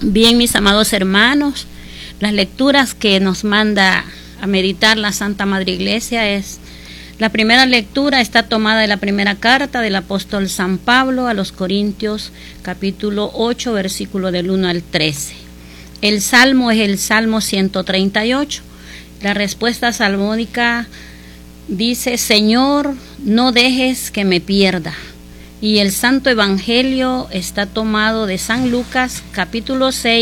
Bien, mis amados hermanos, las lecturas que nos manda a meditar la Santa Madre Iglesia es: la primera lectura está tomada de la primera carta del apóstol San Pablo a los Corintios, capítulo 8, versículo del 1 al 13. El salmo es el Salmo 138. La respuesta salmónica dice: Señor, no dejes que me pierda. Y el Santo Evangelio está tomado de San Lucas, capítulo 6,